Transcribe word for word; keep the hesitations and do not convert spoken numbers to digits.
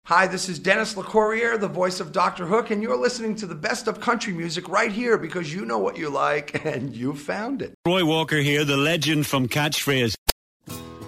Hi, this is Dennis LeCourrier, the voice of Doctor Hook, and you're listening to the best of country music right here because you know what you like and you found it. Roy Walker here, the legend from Catchphrase.